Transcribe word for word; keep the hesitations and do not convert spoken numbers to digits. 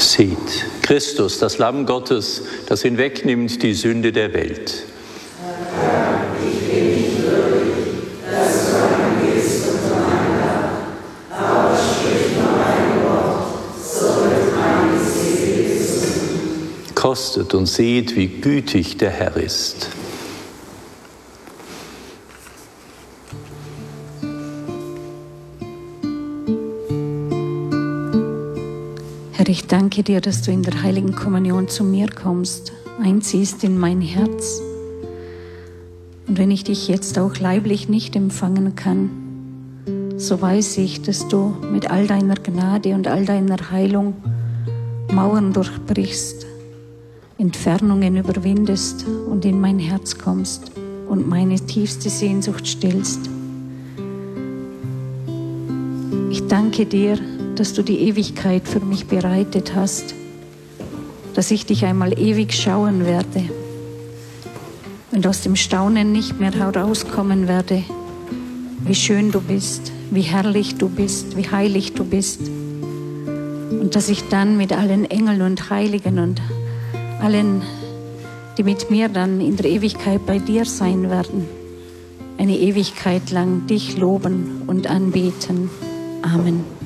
Seht, Christus, das Lamm Gottes, das hinwegnimmt die Sünde der Welt. Ich bin nicht würdig, dass du an mir gehst unter mein Dach, aber sprich nur ein Wort, so wird meine Seele gesund. Kostet und seht, wie gütig der Herr ist. Herr, ich danke dir, dass du in der Heiligen Kommunion zu mir kommst, einziehst in mein Herz. Und wenn ich dich jetzt auch leiblich nicht empfangen kann, so weiß ich, dass du mit all deiner Gnade und all deiner Heilung Mauern durchbrichst, Entfernungen überwindest und in mein Herz kommst und meine tiefste Sehnsucht stillst. Ich danke dir, dass du die Ewigkeit für mich bereitet hast, dass ich dich einmal ewig schauen werde und aus dem Staunen nicht mehr herauskommen werde, wie schön du bist, wie herrlich du bist, wie heilig du bist. Und dass ich dann mit allen Engeln und Heiligen und allen, die mit mir dann in der Ewigkeit bei dir sein werden, eine Ewigkeit lang dich loben und anbeten. Amen.